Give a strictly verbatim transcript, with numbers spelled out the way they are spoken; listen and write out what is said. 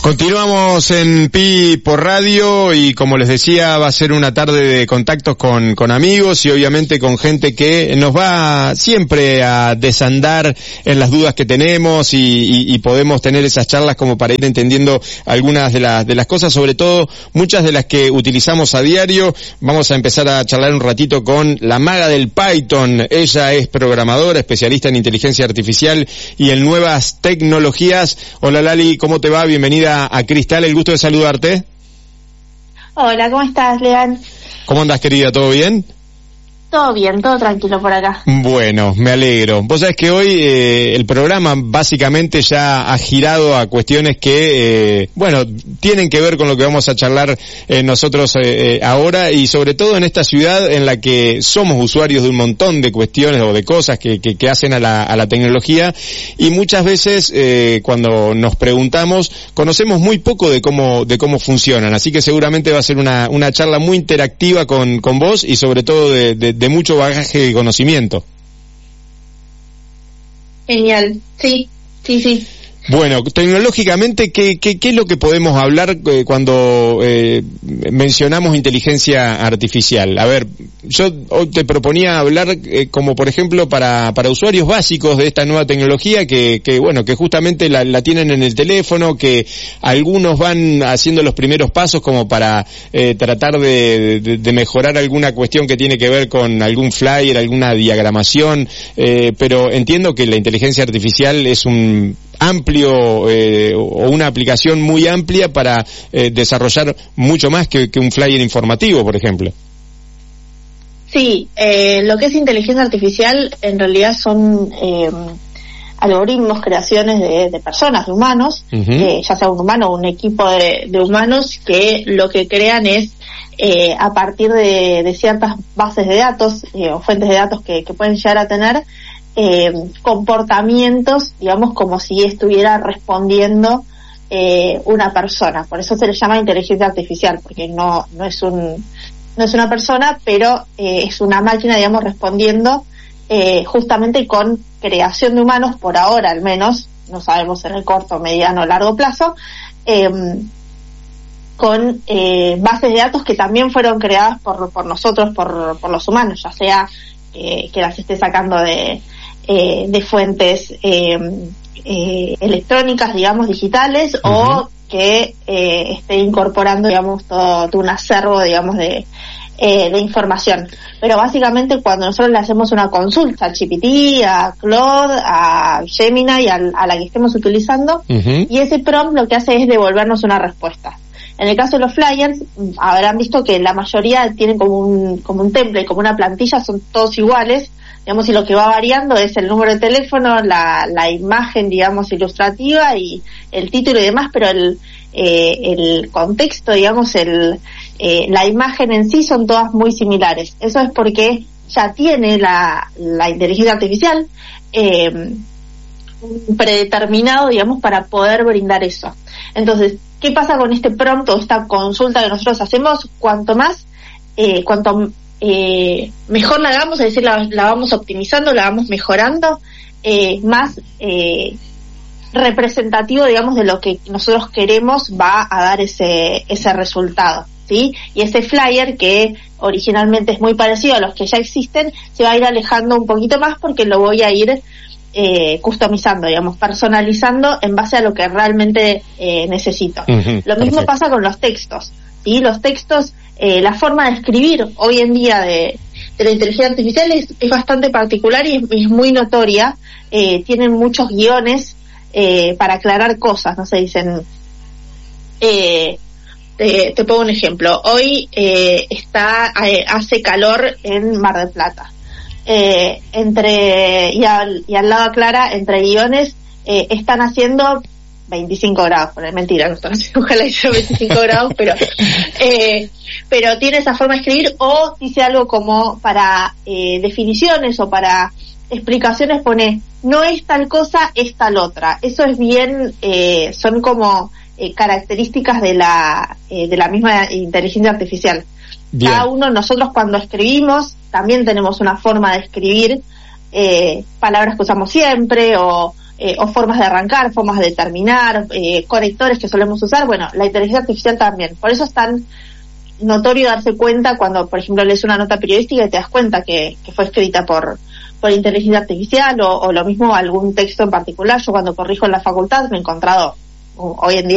Continuamos en Pi por Radio y como les decía va a ser una tarde de contactos con, con amigos y obviamente con gente que nos va siempre a desandar en las dudas que tenemos y, y, y podemos tener esas charlas como para ir entendiendo algunas de las, de las cosas, sobre todo muchas de las que utilizamos a diario. Vamos a empezar a charlar un ratito con la maga del Python. Ella es programadora, especialista en inteligencia artificial y en nuevas tecnologías. Hola Lali, ¿cómo te va? Bienvenida a Cristal, el gusto de saludarte. Hola, ¿cómo estás, Lean? ¿Cómo andas, querida? ¿Todo bien? Todo bien, todo tranquilo por acá. Bueno, me alegro. Vos sabés que hoy eh, el programa básicamente ya ha girado a cuestiones que, eh, bueno, tienen que ver con lo que vamos a charlar eh, nosotros eh, eh, ahora y sobre todo en esta ciudad en la que somos usuarios de un montón de cuestiones o de cosas que, que, que hacen a la, a la tecnología y muchas veces eh, cuando nos preguntamos conocemos muy poco de cómo de cómo funcionan. Así que seguramente va a ser una, una charla muy interactiva con, con vos y sobre todo de, de de mucho bagaje de conocimiento. Genial, sí, sí, sí. Bueno, tecnológicamente, ¿qué, qué, qué es lo que podemos hablar eh, cuando eh, mencionamos inteligencia artificial? A ver, yo hoy te proponía hablar eh, como, por ejemplo, para para usuarios básicos de esta nueva tecnología que, que bueno, que justamente la, la tienen en el teléfono, que algunos van haciendo los primeros pasos como para eh, tratar de, de, de mejorar alguna cuestión que tiene que ver con algún flyer, alguna diagramación, eh, pero entiendo que la inteligencia artificial es un amplio eh, o una aplicación muy amplia para eh, desarrollar mucho más que, que un flyer informativo, por ejemplo. Sí, eh, lo que es inteligencia artificial en realidad son eh, algoritmos, creaciones de, de personas, de humanos, uh-huh. eh, ya sea un humano o un equipo de, de humanos que lo que crean es eh, a partir de, de ciertas bases de datos eh, o fuentes de datos que, que pueden llegar a tener Eh, comportamientos, digamos, como si estuviera respondiendo eh, una persona. Por eso se le llama inteligencia artificial, porque no no es un no es una persona, pero eh, es una máquina, digamos, respondiendo eh, justamente con creación de humanos, por ahora al menos, no sabemos en el corto, mediano o largo plazo, eh, con eh, bases de datos que también fueron creadas por por nosotros, por por los humanos, ya sea eh, que las esté sacando de Eh, de fuentes eh, eh, electrónicas, digamos, digitales, uh-huh. o que eh, esté incorporando, digamos, todo, todo un acervo, digamos, de, eh, de información. Pero básicamente cuando nosotros le hacemos una consulta a G P T, a Claude, a Gemini, a, a la que estemos utilizando, uh-huh. y ese prompt lo que hace es devolvernos una respuesta. En el caso de los flyers, habrán visto que la mayoría tienen como un, como un template, como una plantilla, son todos iguales, digamos, y lo que va variando es el número de teléfono, la, la imagen, digamos, ilustrativa y el título y demás, pero el, eh, el contexto, digamos, el, eh, la imagen en sí son todas muy similares. Eso es porque ya tiene la, la inteligencia artificial eh, predeterminado, digamos, para poder brindar eso. Entonces, ¿qué pasa con este prompt o esta consulta que nosotros hacemos? Cuanto más, eh, cuanto Eh, mejor la hagamos, es decir, la, la vamos optimizando, la vamos mejorando, eh, más eh, representativo, digamos, de lo que nosotros queremos va a dar ese ese resultado, ¿sí? Y ese flyer, que originalmente es muy parecido a los que ya existen, se va a ir alejando un poquito más porque lo voy a ir eh, customizando, digamos, personalizando en base a lo que realmente eh, necesito. Uh-huh, lo mismo perfecto. Pasa con los textos, ¿sí? Los textos, Eh, la forma de escribir hoy en día de, de la inteligencia artificial es, es bastante particular y es, es muy notoria. Eh, tienen muchos guiones eh, para aclarar cosas, no se dicen. Eh, te, te pongo un ejemplo. Hoy eh, está eh, hace calor en Mar del Plata. Eh, entre y al, y al lado aclara, entre guiones eh, están haciendo veinticinco grados, por mentira, no están haciendo, ojalá haya veinticinco grados, pero eh, pero tiene esa forma de escribir, o dice algo como para eh, definiciones o para explicaciones, pone no es tal cosa, es tal otra. Eso es bien, eh, son como eh, características de la eh, de la misma inteligencia artificial. Bien. Cada uno, nosotros cuando escribimos, también tenemos una forma de escribir, eh, palabras que usamos siempre, o eh, o formas de arrancar, formas de terminar, eh, conectores que solemos usar. Bueno, la inteligencia artificial también. Por eso es tan notorio darse cuenta cuando, por ejemplo, lees una nota periodística y te das cuenta que, que fue escrita por por inteligencia artificial, o, o lo mismo algún texto en particular. Yo cuando corrijo en la facultad me he encontrado hoy en día